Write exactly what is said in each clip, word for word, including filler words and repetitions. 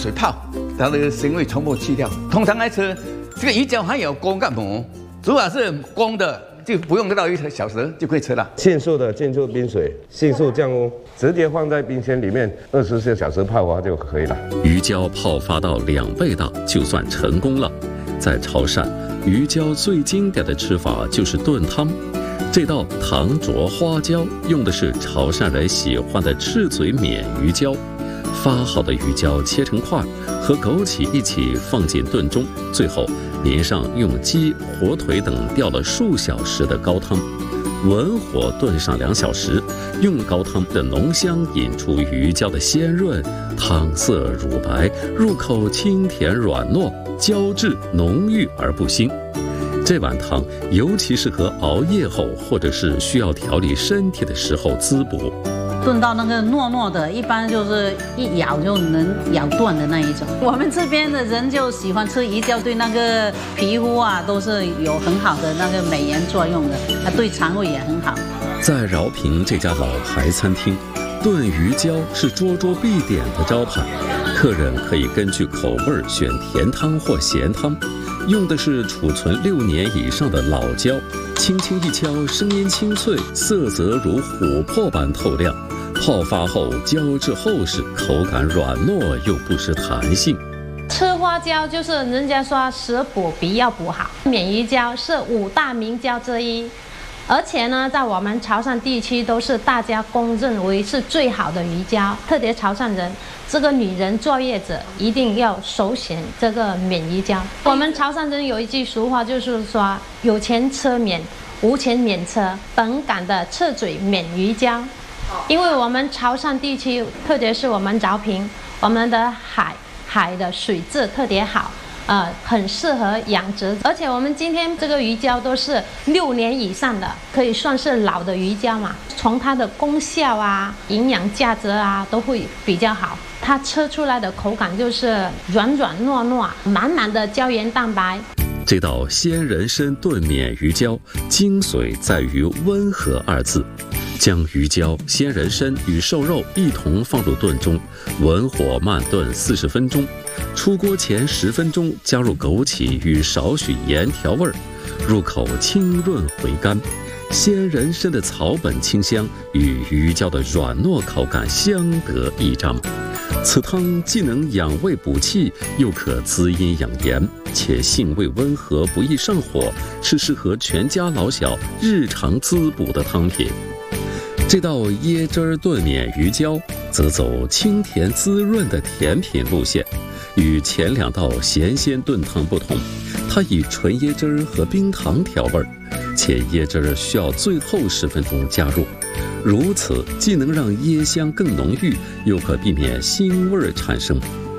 水泡，它的腥味全部去掉。通常来吃，这个鱼胶含有光干膜，如果是光的，就不用到一个小时就可以吃了。 迅速的进入冰水，迅速降温，直接放在冰箱里面二十四小时泡发就可以了。 鱼胶泡发到两倍大，就算成功了。在潮汕，鱼胶最经典的吃法就是炖汤。这道糖灼花椒用的是潮汕人喜欢的赤嘴免鱼胶。发好的鱼胶切成块，和枸杞一起放进炖中，最后淋上用鸡、火腿等吊了数小时的高汤，文火炖上两小时，用高汤的浓香引出鱼胶的鲜润，汤色乳白，入口清甜软糯，胶质浓郁而不腥。这碗汤尤其适合熬夜后或者是需要调理身体的时候滋补。 炖到那个糯糯的，一般就是一咬就能咬断的那一种。我们这边的人就喜欢吃鱼胶，对那个皮肤啊都是有很好的那个美颜作用的，它对肠胃也很好。 在饶平这家老牌餐厅，炖鱼胶是桌桌必点的招牌，客人可以根据口味选甜汤或咸汤。用的是储存六年以上的老胶，轻轻一敲，声音清脆，色泽如琥珀般透亮。泡发后胶质厚实，口感软糯又不失弹性。 吃花椒就是人家说食补必要补好，免鱼胶是五大名胶之一，而且呢，在我们潮汕地区都是大家公认为是最好的鱼胶，特别潮汕人。这个女人坐月子一定要首选这个免鱼胶。我们潮汕人有一句俗话，就是说有钱吃免，无钱免吃。本港的赤嘴免鱼胶，因为我们潮汕地区，特别是我们饶平，我们的海海的水质特别好，呃，很适合养殖。而且我们今天这个鱼胶都是六年以上的，可以算是老的鱼胶嘛。从它的功效啊、营养价值啊，都会比较好。它吃出来的口感就是软软糯糯，满满的胶原蛋白。 这道鲜人参炖免鱼胶，精髓在于温和二字。将鱼胶、鲜人参与瘦肉一同放入炖中，文火慢炖四十分钟。出锅前十分钟加入枸杞与少许盐调味，入口清润回甘。鲜人参的草本清香与鱼胶的软糯口感相得益彰。此汤既能养胃补气，又可滋阴养颜，且性味温和，不易上火，是适合全家老小日常滋补的汤品。这道椰汁炖免鱼胶则走清甜滋润的甜品路线，与前两道咸鲜炖汤不同，它以纯椰汁和冰糖调味，且椰汁需要最后十分钟加入，如此既能让椰香更浓郁，又可避免腥味产生。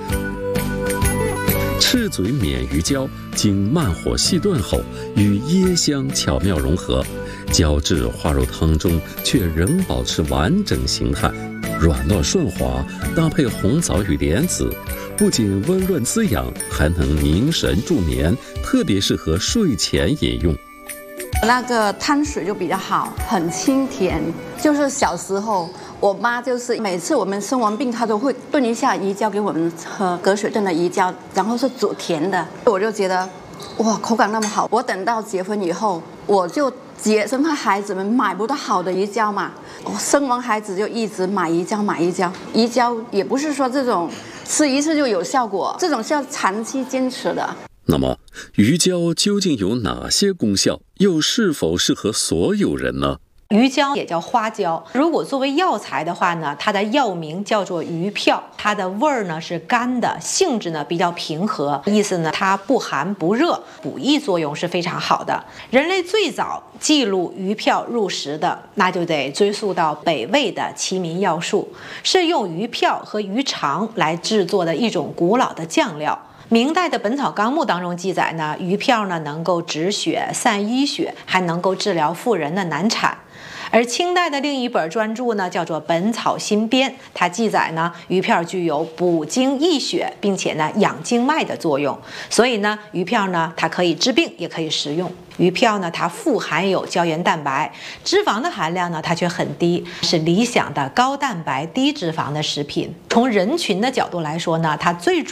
赤嘴免鱼胶经慢火细炖后，与椰香巧妙融合，胶质化入汤中，却仍保持完整形态，软糯顺滑，搭配红枣与莲子，不仅温润滋养，还能凝神助眠，特别适合睡前饮用。 那个汤水就比较好，很清甜。就是小时候，我妈就是每次我们生完病，她都会炖一下鱼胶给我们喝，隔水炖的鱼胶，然后是煮甜的。我就觉得，哇，口感那么好。我等到结婚以后，我就节生怕孩子们买不到好的鱼胶嘛，我生完孩子就一直买鱼胶，买鱼胶。鱼胶也不是说这种吃一次就有效果，这种是要长期坚持的。 那么，鱼胶究竟有哪些功效，又是否适合所有人呢？ 鱼胶也叫花椒，如果作为药材的话呢，它的药名叫做鱼票，它的味儿呢是甘的，性质呢比较平和，意思呢它不寒不热，补益作用是非常好的。人类最早记录鱼票入食的，那就得追溯到北魏的《齐民要术》，是用鱼票和鱼肠来制作的一种古老的酱料。明代的《本草纲目》当中记载呢，鱼票呢能够止血、散淤血，还能够治疗妇人的难产。而清代的另一本专著呢，叫做《本草新编》，它记载呢，鱼票具有补精益血，并且呢养经脉的作用。所以呢，鱼票呢它可以治病，也可以食用。鱼票呢，它富含有胶原蛋白，脂肪的含量呢它却很低，是理想的高蛋白低脂肪的食品。从人群的角度来说呢，它最主